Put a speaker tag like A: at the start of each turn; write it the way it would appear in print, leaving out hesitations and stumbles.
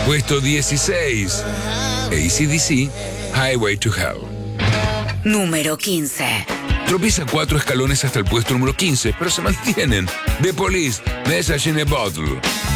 A: Puesto 16. AC/DC, Highway to Hell.
B: Número 15.
A: Tropieza 4 escalones hasta el puesto número 15, pero se mantienen. The Police, Message in a Bottle.